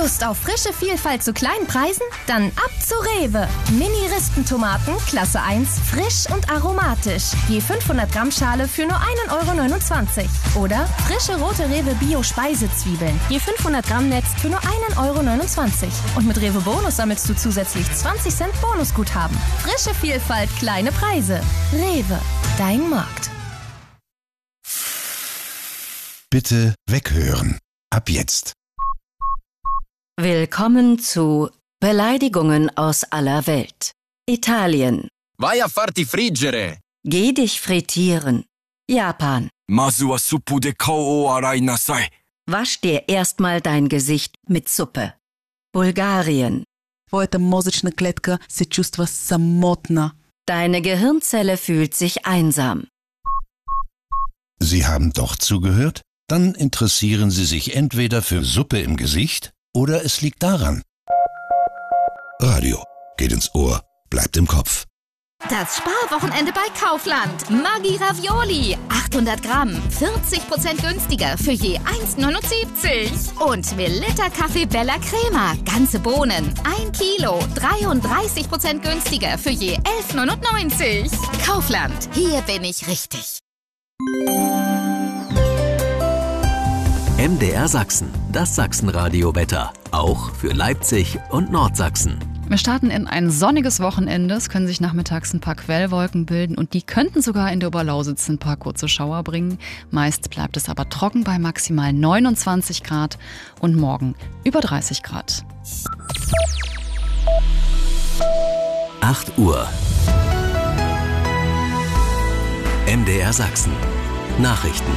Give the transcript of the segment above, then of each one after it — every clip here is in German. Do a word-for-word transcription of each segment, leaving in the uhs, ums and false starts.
Lust auf frische Vielfalt zu kleinen Preisen? Dann ab zu Rewe. Mini-Ristentomaten, Klasse eins, frisch und aromatisch. Je fünfhundert Gramm Schale für nur ein Euro neunundzwanzig. Oder frische rote Rewe Bio-Speisezwiebeln. Je fünfhundert Gramm Netz für nur ein Euro neunundzwanzig. Und mit Rewe Bonus sammelst du zusätzlich zwanzig Cent Bonusguthaben. Frische Vielfalt, kleine Preise. Rewe, dein Markt. Bitte weghören. Ab jetzt. Willkommen zu Beleidigungen aus aller Welt. Italien. Vai a farti friggere. Geh dich frittieren. Japan. Mazu wa suppu de kao o arai nasai. Wasch dir erstmal dein Gesicht mit Suppe. Bulgarien. Твоята мозъчна клетка се чувства самотна. Deine Gehirnzelle fühlt sich einsam. Sie haben doch zugehört? Dann interessieren Sie sich entweder für Suppe im Gesicht oder es liegt daran. Radio geht ins Ohr, bleibt im Kopf. Das Sparwochenende bei Kaufland. Maggi Ravioli. achthundert Gramm. vierzig Prozent günstiger für je eins neunundsiebzig. Und Melitta Kaffee Bella Crema. Ganze Bohnen. ein Kilo. dreiunddreißig Prozent günstiger für je elf neunundneunzig. Kaufland. Hier bin ich richtig. M D R Sachsen. Das Sachsenradio-Wetter. Auch für Leipzig und Nordsachsen. Wir starten in ein sonniges Wochenende. Es können sich nachmittags ein paar Quellwolken bilden und die könnten sogar in der Oberlausitz ein paar kurze Schauer bringen. Meist bleibt es aber trocken bei maximal neunundzwanzig Grad und morgen über dreißig Grad. acht Uhr. M D R Sachsen. Nachrichten.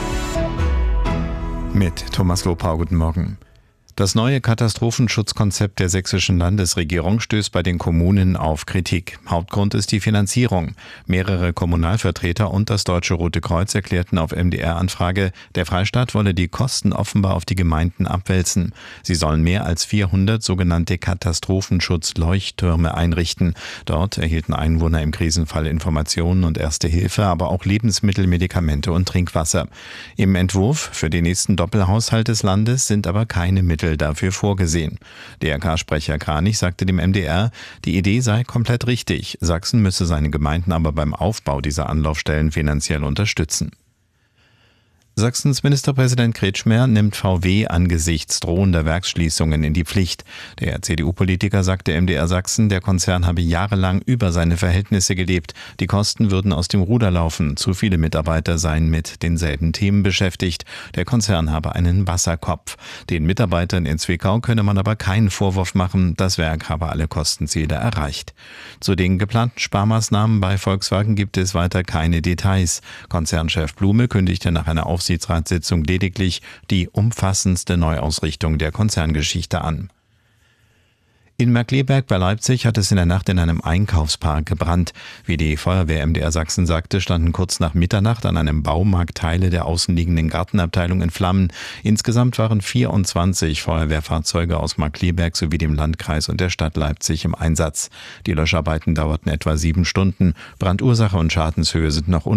Mit Thomas Lopau, guten Morgen. Das neue Katastrophenschutzkonzept der sächsischen Landesregierung stößt bei den Kommunen auf Kritik. Hauptgrund ist die Finanzierung. Mehrere Kommunalvertreter und das Deutsche Rote Kreuz erklärten auf M D R-Anfrage, der Freistaat wolle die Kosten offenbar auf die Gemeinden abwälzen. Sie sollen mehr als vierhundert sogenannte Katastrophenschutz-Leuchttürme einrichten. Dort erhielten Einwohner im Krisenfall Informationen und Erste Hilfe, aber auch Lebensmittel, Medikamente und Trinkwasser. Im Entwurf für den nächsten Doppelhaushalt des Landes sind aber keine Mittel dafür vorgesehen. D R K-Sprecher Kranich sagte dem M D R, die Idee sei komplett richtig. Sachsen müsse seine Gemeinden aber beim Aufbau dieser Anlaufstellen finanziell unterstützen. Sachsens Ministerpräsident Kretschmer nimmt V W angesichts drohender Werksschließungen in die Pflicht. Der C D U-Politiker sagte M D R Sachsen, der Konzern habe jahrelang über seine Verhältnisse gelebt. Die Kosten würden aus dem Ruder laufen. Zu viele Mitarbeiter seien mit denselben Themen beschäftigt. Der Konzern habe einen Wasserkopf. Den Mitarbeitern in Zwickau könne man aber keinen Vorwurf machen. Das Werk habe alle Kostenziele erreicht. Zu den geplanten Sparmaßnahmen bei Volkswagen gibt es weiter keine Details. Konzernchef Blume kündigte nach einer Aufsichtsratssitzung lediglich die umfassendste Neuausrichtung der Konzerngeschichte an. In Markkleeberg bei Leipzig hat es in der Nacht in einem Einkaufspark gebrannt. Wie die Feuerwehr M D R Sachsen sagte, standen kurz nach Mitternacht an einem Baumarkt Teile der außenliegenden Gartenabteilung in Flammen. Insgesamt waren vierundzwanzig Feuerwehrfahrzeuge aus Markkleeberg sowie dem Landkreis und der Stadt Leipzig im Einsatz. Die Löscharbeiten dauerten etwa sieben Stunden. Brandursache und Schadenshöhe sind noch unklar.